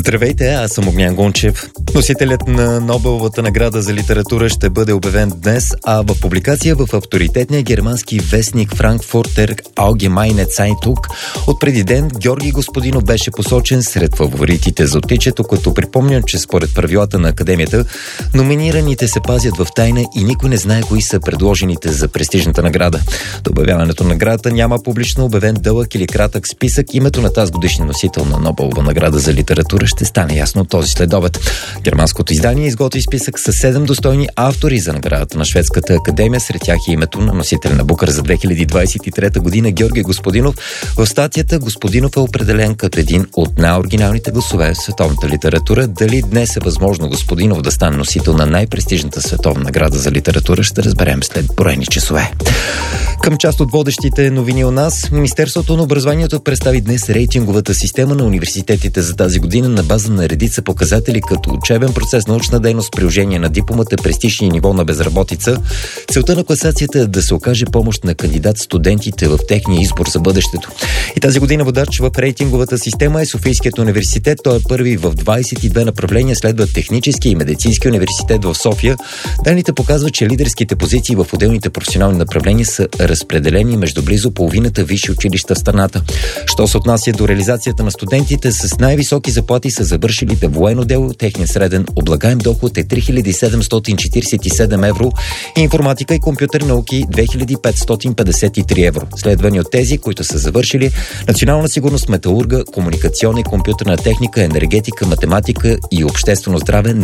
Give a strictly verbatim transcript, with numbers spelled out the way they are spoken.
Здравейте, аз съм Огнян Гончев. Носителят на Нобеловата награда за литература ще бъде обявен днес, а в публикация в авторитетния германски вестник Frankfurter Allgemeine Zeitung от преди ден Георги Господинов беше посочен сред фаворитите за отличието, като припомням, че според правилата на Академията номинираните се пазят в тайна и никой не знае кои са предложените за престижната награда. До обявяването на наградата няма публично обявен дълъг или кратък списък. Името на тази годишния носител на Нобелова награда за литература ще стане ясно този следобед. Германското издание изготви списък с седем достойни автори за наградата на Шведската академия. Сред тях е името на носителя на Букър за две хиляди двадесет и трета година Георги Господинов. В статията Господинов е определен като един от най-оригиналните гласове в световната литература. Дали днес е възможно Господинов да стане носител на най-престижната световна награда за литература, ще разберем след броени часове. Към част от водещите новини у нас, Министерството на образованието представи днес рейтинговата система на университетите за тази година на база на редица показатели, като учебен процес, научна дейност, приложение на дипломата, престиж и ниво на безработица. Целта на класацията е да се окаже помощ на кандидат-студентите в техния избор за бъдещето. И тази година водач в рейтинговата система е Софийският университет. Той е първи в двадесет и две направления, следва Технически и Медицински университет в София. Данните показват, че лидерските позиции в отделните професионални направления са разпределени между близо половината висши училища в страната. Що се отнася до реализацията на студентите, с най-високи заплати са завършилите военно дело. Техният среден облагаем доход е три хиляди седемстотин четиридесет и седем евро, информатика и компютърни науки две хиляди петстотин петдесет и три евро. Следвани от тези, които са завършили национална сигурност, металурга, комуникационна и компютърна техника, енергетика, математика и обществено здраве